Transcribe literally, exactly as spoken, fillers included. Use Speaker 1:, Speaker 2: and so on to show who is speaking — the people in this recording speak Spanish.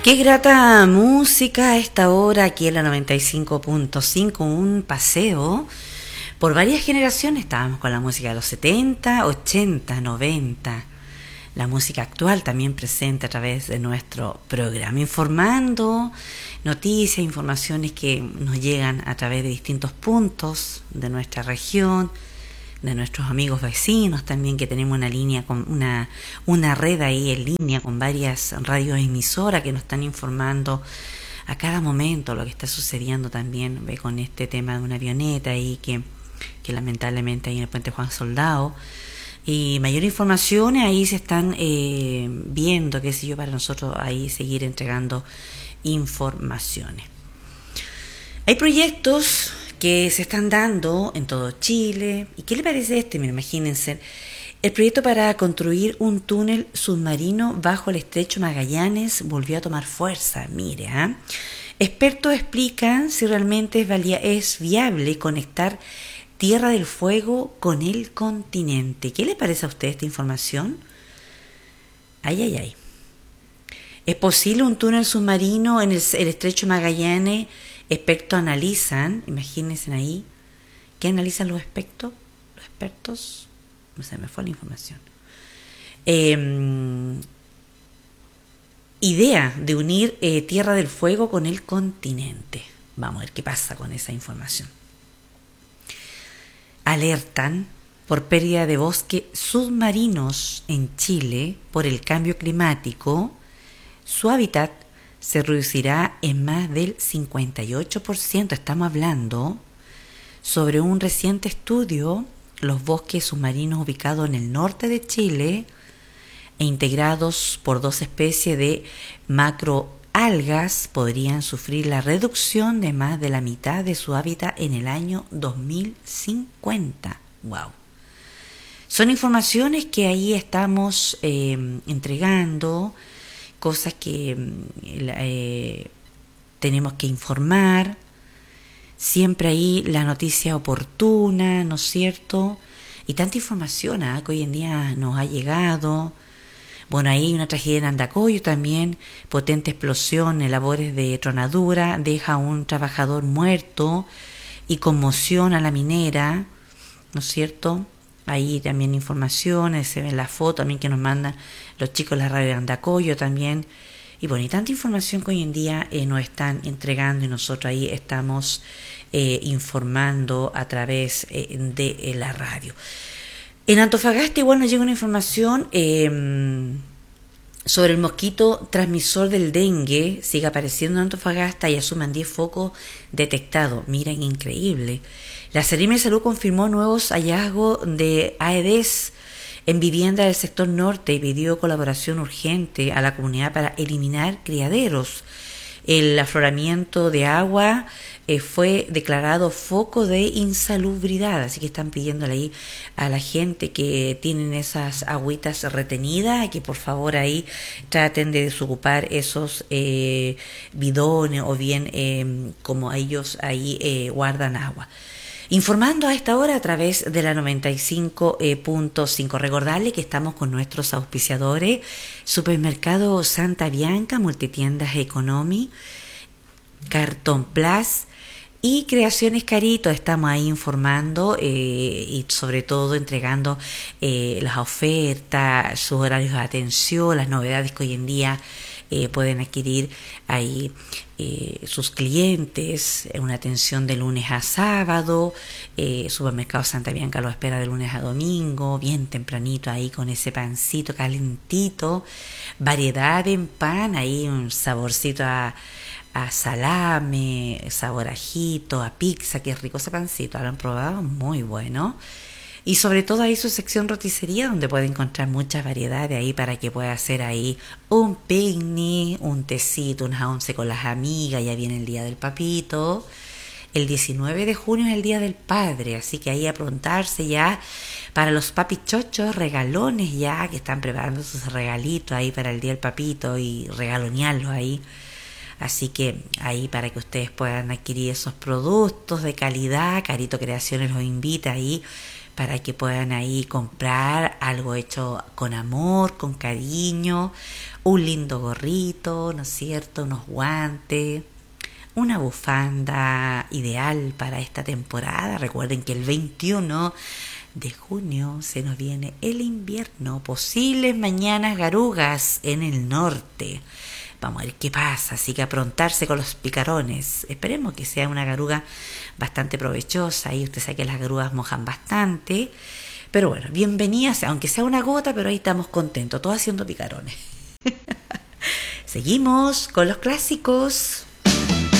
Speaker 1: Qué grata música a esta hora aquí en la noventa y cinco punto cinco, un paseo por varias generaciones. Estábamos con la música de los setenta, ochenta, noventa, la música actual también presente a través de nuestro programa, informando noticias, informaciones que nos llegan a través de distintos puntos de nuestra región, de nuestros amigos vecinos también, que tenemos una línea con una, una red ahí en línea con varias radioemisoras que nos están informando a cada momento lo que está sucediendo también. Ve con este tema de una avioneta ahí que, que lamentablemente ahí en el puente Juan Soldado, y mayor informaciones ahí se están eh, viendo, qué sé yo, para nosotros ahí seguir entregando informaciones. Hay proyectos que se están dando en todo Chile. ¿Y qué le parece este? Mira, imagínense, el proyecto para construir un túnel submarino bajo el estrecho Magallanes volvió a tomar fuerza. Mire, ¿eh? Expertos explican si realmente es, valia- es viable conectar Tierra del Fuego con el continente. ¿Qué le parece a usted esta información? Ay, ay, ay. ¿Es posible un túnel submarino en el, el estrecho Magallanes? Expertos analizan, imagínense ahí, ¿qué analizan los expertos? Los expertos, no sé, me fue la información. Eh, idea de unir eh, Tierra del Fuego con el continente. Vamos a ver qué pasa con esa información. Alertan por pérdida de bosques submarinos en Chile por el cambio climático. Su hábitat se reducirá en más del cincuenta y ocho por ciento. Estamos hablando sobre un reciente estudio. Los bosques submarinos ubicados en el norte de Chile e integrados por dos especies de macroalgas podrían sufrir la reducción de más de la mitad de su hábitat en el año dos mil cincuenta. Wow. Son informaciones que ahí estamos eh, entregando, cosas que eh, tenemos que informar, siempre ahí la noticia oportuna, ¿no es cierto? Y tanta información ¿eh? que hoy en día nos ha llegado. Bueno, ahí hay una tragedia en Andacollo también, potente explosión en labores de tronadura, deja a un trabajador muerto y conmoción a la minera, ¿no es cierto? Ahí también informaciones, se ven las fotos también que nos mandan los chicos de la radio de Andacollo también. Y bueno, y tanta información que hoy en día eh, nos están entregando y nosotros ahí estamos eh, informando a través eh, de eh, la radio. En Antofagasta igual nos llega una información eh, sobre el mosquito transmisor del dengue. Sigue apareciendo en Antofagasta y asuman diez focos detectados. Miren, increíble. La Seremi de Salud confirmó nuevos hallazgos de Aedes en viviendas del sector norte y pidió colaboración urgente a la comunidad para eliminar criaderos. El afloramiento de agua eh, fue declarado foco de insalubridad, así que están pidiéndole ahí a la gente que tienen esas agüitas retenidas que por favor ahí traten de desocupar esos eh, bidones o bien eh, como ellos ahí eh, guardan agua. Informando a esta hora a través de la noventa y cinco punto cinco. Recordarle que estamos con nuestros auspiciadores: Supermercado Santa Bianca, Multitiendas Economy, Cartón Plus y Creaciones Carito. Estamos ahí informando eh, y sobre todo entregando eh, las ofertas, sus horarios de atención, las novedades que hoy en día eh, pueden adquirir ahí eh, sus clientes, una atención de lunes a sábado. eh, Supermercado Santa Bianca lo espera de lunes a domingo, bien tempranito ahí con ese pancito calentito, variedad en pan, ahí un saborcito a a salame, sabor a ajito, a pizza. Qué rico ese pancito, ¿lo han probado? Muy bueno. Y sobre todo ahí su sección roticería, donde puede encontrar muchas variedades ahí para que pueda hacer ahí un picnic, un tecito, una once con las amigas. Ya viene el día del papito. El diecinueve de junio es el día del padre, así que ahí aprontarse ya para los papichochos, regalones ya, que están preparando sus regalitos ahí para el día del papito y regalonearlos ahí. Así que ahí para que ustedes puedan adquirir esos productos de calidad, Carito Creaciones los invita ahí para que puedan ahí comprar algo hecho con amor, con cariño, un lindo gorrito, ¿no es cierto?, unos guantes, una bufanda ideal para esta temporada. Recuerden que el veintiuno de junio se nos viene el invierno, posibles mañanas garugas en el norte. Vamos a ver qué pasa, así que aprontarse con los picarones. Esperemos que sea una garuga bastante provechosa, y usted sabe que las garugas mojan bastante. Pero bueno, bienvenidas, aunque sea una gota, pero ahí estamos contentos, todos haciendo picarones. Seguimos con los clásicos.